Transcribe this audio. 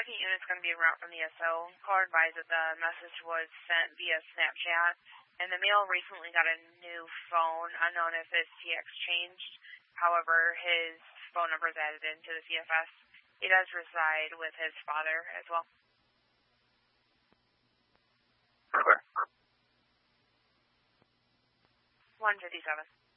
second unit is going to be en route from the SO. Caller advised that the message was sent via Snapchat, and the male recently got a new phone, unknown if his CX changed. However, his phone number is added into the CFS. He does reside with his father as well. Clear. 157.